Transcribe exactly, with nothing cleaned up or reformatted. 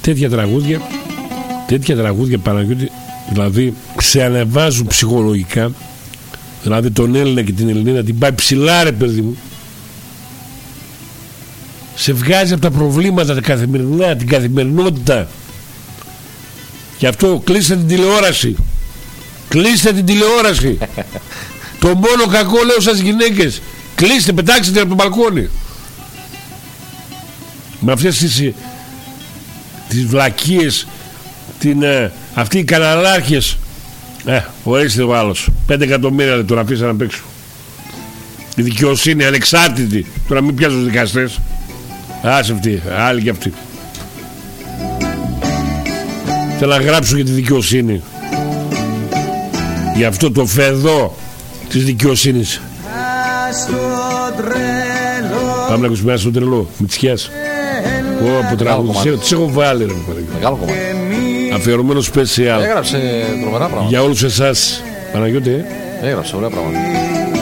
τέτοια τραγούδια, τέτοια τραγούδια Παναγιώτη, δηλαδή σε ανεβάζουν ψυχολογικά, δηλαδή τον Έλληνα και την Ελληνίδα την πάει ψηλά, ρε παιδί μου, σε βγάζει από τα προβλήματα τα καθημερινά, την καθημερινότητα. Γι' αυτό κλείστε την τηλεόραση, κλείστε την τηλεόραση. Το μόνο κακό λέω σας γυναίκες, κλείστε, πετάξτε την από το μπαλκόνι. Με αυτές τις, τις βλακίες, την, ε, αυτοί οι καναλάρχες. Ε, ορίστε ο άλλος, πέντε εκατομμύρια δεν τον αφήσαν να παίξουν. Η δικαιοσύνη ανεξάρτητη, τώρα μην πιάσουν τους δικαστές. Άσε αυτοί, άλλοι και αυτοί. Θέλω να γράψω για τη δικαιοσύνη, για αυτό το φεδό της δικαιοσύνης. Πάμε να ακούσουμε ένα στο τρελό Μητσιάς. Πω, τραγουδισέ, τις έχω βάλει, ρε. Μεγάλο κομμάτι. Αφιερωμένο special. Έγραψε τρομερά πράγματα. Για όλους εσάς, Παναγιώτη. Έγραψε ωραία πράγματα.